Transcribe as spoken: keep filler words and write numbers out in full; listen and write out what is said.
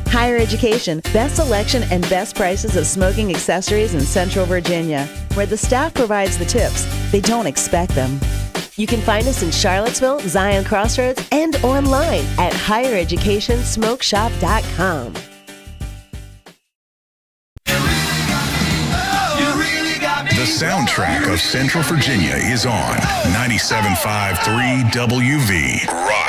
Higher Education, best selection and best prices of smoking accessories in Central Virginia, where the staff provides the tips. They don't expect them. You can find us in Charlottesville, Zion Crossroads, and online at higher education smoke shop dot com. The soundtrack of Central Virginia is on ninety-seven point five three W V. Rock.